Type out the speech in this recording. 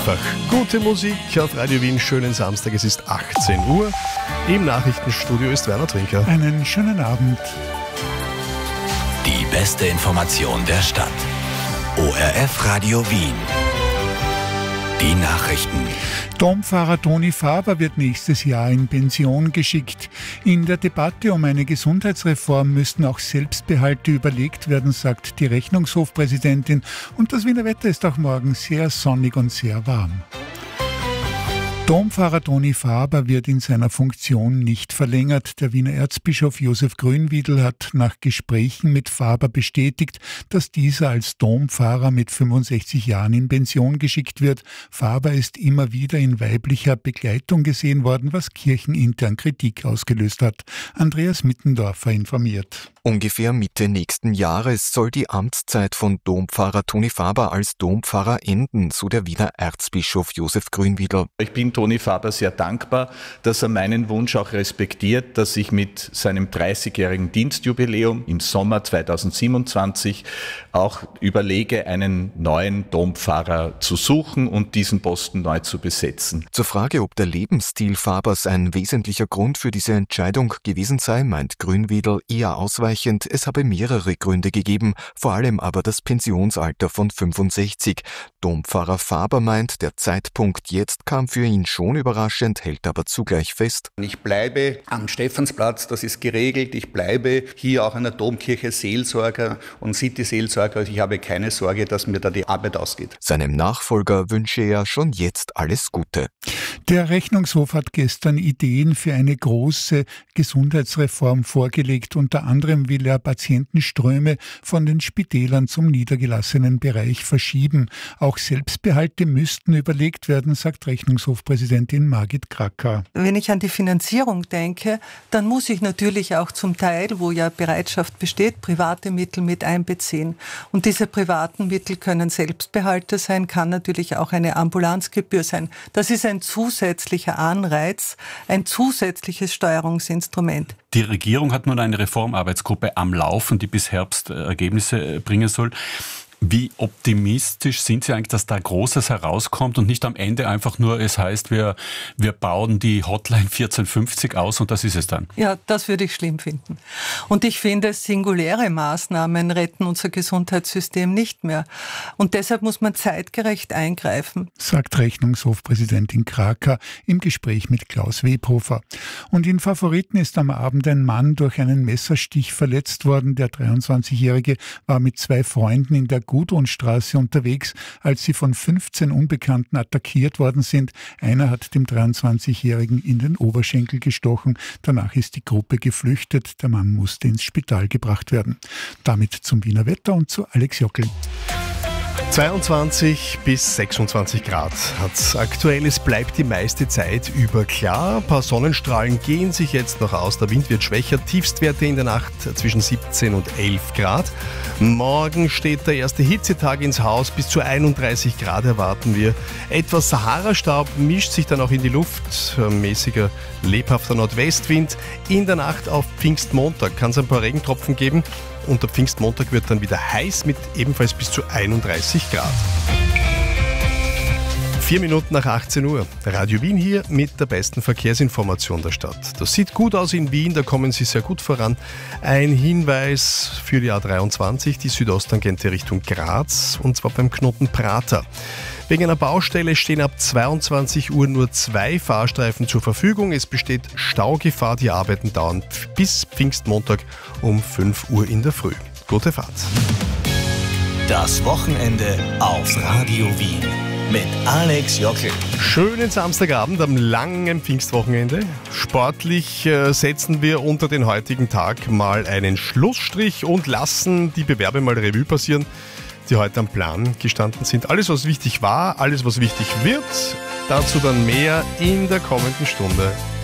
einfach. Gute Musik auf Radio Wien, schönen Samstag, es ist 18 Uhr. Im Nachrichtenstudio ist Werner Trinker. Einen schönen Abend. Die beste Information der Stadt. ORF Radio Wien. Die Nachrichten. Dompfarrer Toni Faber wird nächstes Jahr in Pension geschickt. In der Debatte um eine Gesundheitsreform müssten auch Selbstbehalte überlegt werden, sagt die Rechnungshofpräsidentin. Und das Wiener Wetter ist auch morgen sehr sonnig und sehr warm. Dompfarrer Toni Faber wird in seiner Funktion nicht verlängert. Der Wiener Erzbischof Josef Grünwiedl hat nach Gesprächen mit Faber bestätigt, dass dieser als Dompfarrer mit 65 Jahren in Pension geschickt wird. Faber ist immer wieder in weiblicher Begleitung gesehen worden, was kirchenintern Kritik ausgelöst hat. Andreas Mittendorfer informiert. Ungefähr Mitte nächsten Jahres soll die Amtszeit von Dompfarrer Toni Faber als Dompfarrer enden, so der Wiener Erzbischof Josef Grünwiedl. Ich bin Toni Faber sehr dankbar, dass er meinen Wunsch auch respektiert, dass ich mit seinem 30-jährigen Dienstjubiläum im Sommer 2027 auch überlege, einen neuen Dompfarrer zu suchen und diesen Posten neu zu besetzen. Zur Frage, ob der Lebensstil Fabers ein wesentlicher Grund für diese Entscheidung gewesen sei, meint Grünwiedl eher ausweichend. Es habe mehrere Gründe gegeben, vor allem aber das Pensionsalter von 65. Dompfarrer Faber meint, der Zeitpunkt jetzt kam für ihn schon überraschend, hält aber zugleich fest. Ich bleibe am Stephansplatz, das ist geregelt. Ich bleibe hier auch an der Domkirche Seelsorger und City-Seelsorger. Also ich habe keine Sorge, dass mir da die Arbeit ausgeht. Seinem Nachfolger wünsche er schon jetzt alles Gute. Der Rechnungshof hat gestern Ideen für eine große Gesundheitsreform vorgelegt. Unter anderem will er Patientenströme von den Spitälern zum niedergelassenen Bereich verschieben. Auch Selbstbehalte müssten überlegt werden, sagt Rechnungshofpräsidentin Margit Kracker. Wenn ich an die Finanzierung denke, dann muss ich natürlich auch zum Teil, wo ja Bereitschaft besteht, private Mittel mit einbeziehen. Und diese privaten Mittel können Selbstbehalte sein, kann natürlich auch eine Ambulanzgebühr sein. Das ist ein zusätzlicher Anreiz, ein zusätzliches Steuerungsinstrument. Die Regierung hat nun eine Reformarbeitsgruppe am Laufen, die bis Herbst Ergebnisse bringen soll. Wie optimistisch sind Sie eigentlich, dass da Großes herauskommt und nicht am Ende einfach nur, es heißt, wir bauen die Hotline 1450 aus und das ist es dann? Ja, das würde ich schlimm finden. Und ich finde, singuläre Maßnahmen retten unser Gesundheitssystem nicht mehr. Und deshalb muss man zeitgerecht eingreifen, sagt Rechnungshofpräsidentin Kracker im Gespräch mit Klaus Webhofer. Und in Favoriten ist am Abend ein Mann durch einen Messerstich verletzt worden. Der 23-Jährige war mit 2 Freunden in der Gudrunstraße unterwegs, als sie von 15 Unbekannten attackiert worden sind. Einer hat dem 23-Jährigen in den Oberschenkel gestochen. Danach ist die Gruppe geflüchtet. Der Mann musste ins Spital gebracht werden. Damit zum Wiener Wetter und zu Alex Jockel. 22 bis 26 Grad hat's aktuell. Es bleibt die meiste Zeit über klar. Ein paar Sonnenstrahlen gehen sich jetzt noch aus. Der Wind wird schwächer. Tiefstwerte in der Nacht zwischen 17 und 11 Grad. Morgen steht der erste Hitzetag ins Haus. Bis zu 31 Grad erwarten wir. Etwas Sahara-Staub mischt sich dann auch in die Luft. Mäßiger, lebhafter Nordwestwind. In der Nacht auf Pfingstmontag kann es ein paar Regentropfen geben. Und der Pfingstmontag wird dann wieder heiß mit ebenfalls bis zu 31 Grad. 4 Minuten nach 18 Uhr. Radio Wien hier mit der besten Verkehrsinformation der Stadt. Das sieht gut aus in Wien, da kommen Sie sehr gut voran. Ein Hinweis für die A23, die Südosttangente Richtung Graz, und zwar beim Knoten Prater. Wegen einer Baustelle stehen ab 22 Uhr nur 2 Fahrstreifen zur Verfügung. Es besteht Staugefahr. Die Arbeiten dauern bis Pfingstmontag um 5 Uhr in der Früh. Gute Fahrt. Das Wochenende auf Radio Wien mit Alex Jockel. Schönen Samstagabend am langen Pfingstwochenende. Sportlich setzen wir unter den heutigen Tag mal einen Schlussstrich und lassen die Bewerbe mal Revue passieren, die heute am Plan gestanden sind. Alles, was wichtig war, alles, was wichtig wird, dazu dann mehr in der kommenden Stunde.